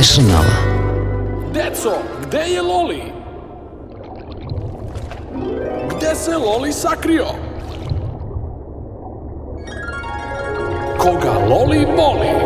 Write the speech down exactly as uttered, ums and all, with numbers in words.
profesionala. Deco, gde je Loli? Gde se Loli sakrio? Koga Loli boli?